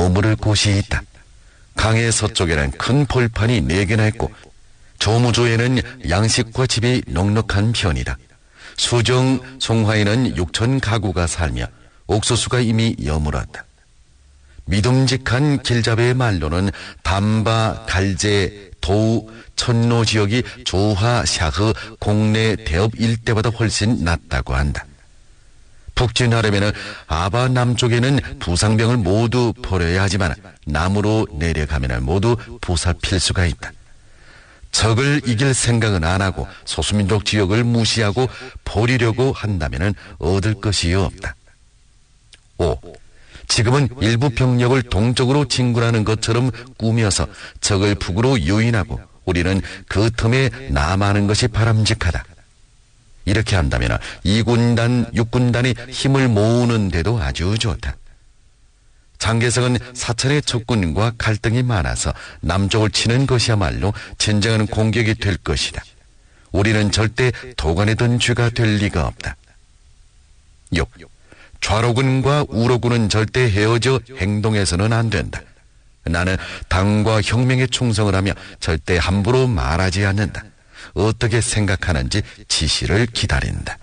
머무를 곳이 있다. 강의 서쪽에는 큰 벌판이 4개나 있고 조무조에는 양식과 집이 넉넉한 편이다. 수정, 송화에는 6천 가구가 살며 옥수수가 이미 여물었다. 믿음직한 길잡이의 말로는 담바, 갈제, 도우, 천로 지역이 조화, 샤흐, 공내, 대업 일대보다 훨씬 낫다고 한다. 북진하려면 아바 남쪽에는 부상병을 모두 버려야 하지만 남으로 내려가면 모두 보살필 수가 있다. 적을 이길 생각은 안 하고 소수민족 지역을 무시하고 버리려고 한다면 얻을 것이 없다. 5. 지금은 일부 병력을 동쪽으로 진군하는 것처럼 꾸며서 적을 북으로 유인하고 우리는 그 틈에 남하는 것이 바람직하다. 이렇게 한다면 2군단, 6군단이 힘을 모으는 데도 아주 좋다. 장개석은 사천의 적군과 갈등이 많아서 남쪽을 치는 것이야말로 진정한 공격이 될 것이다. 우리는 절대 도관에던 쥐가 될 리가 없다. 6. 좌로군과 우로군은 절대 헤어져 행동해서는 안 된다. 나는 당과 혁명에 충성을 하며 절대 함부로 말하지 않는다. 어떻게 생각하는지 지시를 기다린다.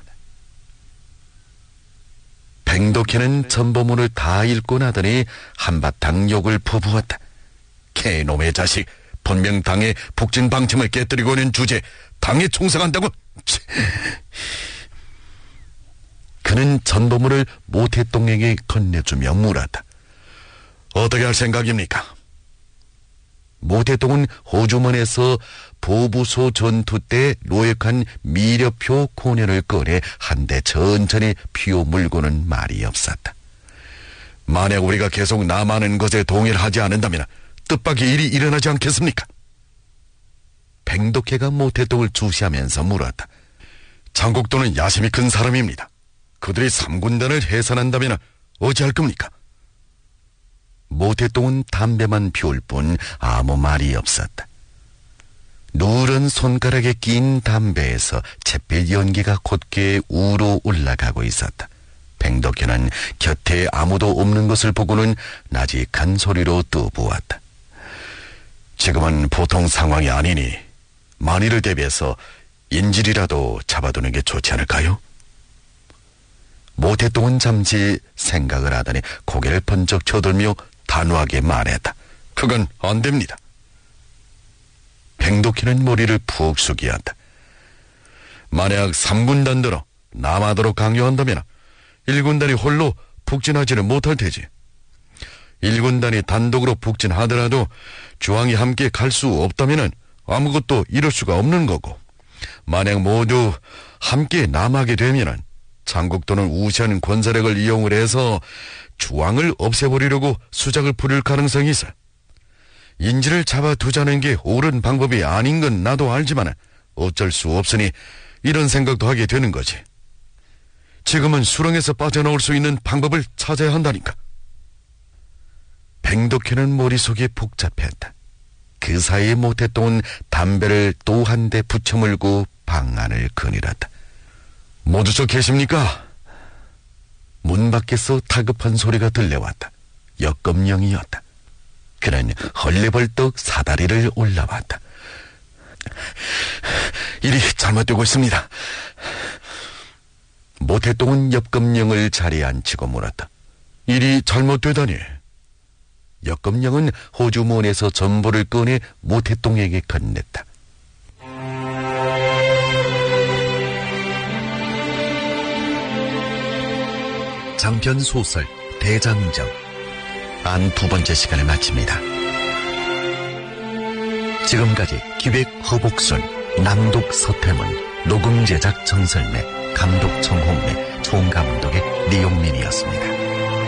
뱅덕회는 전보문을 다 읽고 나더니 한바탕 욕을 퍼부었다. 개놈의 자식, 분명 당의 북진 방침을 깨뜨리고 있는 주제, 당에 충성한다고? 그는 전보문을 모태똥에게 건네주며 물었다. 어떻게 할 생각입니까? 모태똥은 호주먼에서 보부소 전투 때 노획한 미려표 고년을 꺼내 한 대 천천히 피워 물고는 말이 없었다. 만약 우리가 계속 남하는 것에 동의를 하지 않는다면 뜻밖의 일이 일어나지 않겠습니까? 뱅덕회가 모태똥을 주시하면서 물었다. 장국도는 야심이 큰 사람입니다. 그들이 3군단을 해산한다면 어찌할 겁니까? 모태똥은 담배만 피울 뿐 아무 말이 없었다. 누런 손가락에 낀 담배에서 잿빛 연기가 곧게 우로 올라가고 있었다. 뱅덕회는 곁에 아무도 없는 것을 보고는 나직한 소리로 떠보았다. 지금은 보통 상황이 아니니 만일을 대비해서 인질이라도 잡아두는 게 좋지 않을까요? 모태똥은 잠시 생각을 하더니 고개를 번쩍 쳐들며 단호하게 말했다. 그건 안 됩니다. 뱅덕회는 머리를 푹 숙이었다. 만약 3군단들어 남하도록 강요한다면 1군단이 홀로 북진하지는 못할 테지. 1군단이 단독으로 북진하더라도 주왕이 함께 갈 수 없다면 아무것도 이룰 수가 없는 거고, 만약 모두 함께 남하게 되면 장국도는 우시한 권사력을 이용을 해서 주왕을 없애버리려고 수작을 부릴 가능성이 있어. 인질을 잡아두자는 게 옳은 방법이 아닌 건 나도 알지만 어쩔 수 없으니 이런 생각도 하게 되는 거지. 지금은 수렁에서 빠져나올 수 있는 방법을 찾아야 한다니까. 뱅덕회는 머릿속이 복잡했다. 그 사이에 모태똥은 담배를 또 한 대 붙여물고 방안을 거닐었다. 모두서 계십니까? 문 밖에서 다급한 소리가 들려왔다. 역검령이었다. 그는 헐레벌떡 사다리를 올라왔다. 일이 잘못되고 있습니다. 모태똥은 역검령을 자리에 앉히고 물었다. 일이 잘못되다니? 역검령은 호주문에서 전보를 꺼내 모태똥에게 건넸다. 장편 소설 대장정 안 2번째 시간을 마칩니다. 지금까지 기획 허복순, 낭독 서태문, 녹음 제작 정설매, 감독 정홍래, 총감독의 리용민이었습니다.